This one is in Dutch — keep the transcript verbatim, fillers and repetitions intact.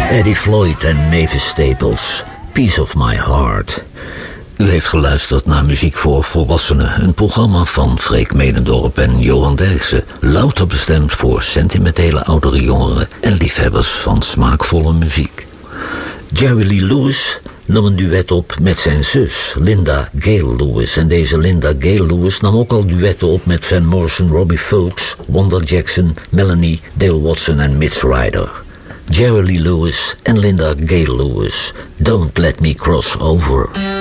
Eddie Floyd en Mavis Staples, Piece of My Heart. U heeft geluisterd naar Muziek voor Volwassenen, een programma van Freek Medendorp en Johan Derksen. Louter bestemd voor sentimentele oudere jongeren en liefhebbers van smaakvolle muziek. Jerry Lee Lewis nam een duet op met zijn zus, Linda Gale Lewis. En deze Linda Gale Lewis nam ook al duetten op met Van Morrison, Robbie Fulks, Wanda Jackson, Melanie, Dale Watson en Mitch Ryder. Jerry Lee Lewis en Linda Gale Lewis, Don't Let Me Cross Over.